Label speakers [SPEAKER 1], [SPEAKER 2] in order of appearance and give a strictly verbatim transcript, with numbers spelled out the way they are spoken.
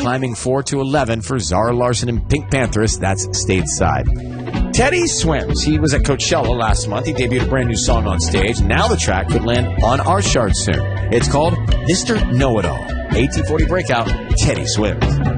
[SPEAKER 1] climbing four to eleven for Zara Larsson and Pink Panthers. That's stateside. Teddy swims. He was at Coachella last month. He debuted a brand new song on stage. Now the track could land on our charts soon. It's called Mister Know-It-All. eighteen forty Breakout, Teddy Swims.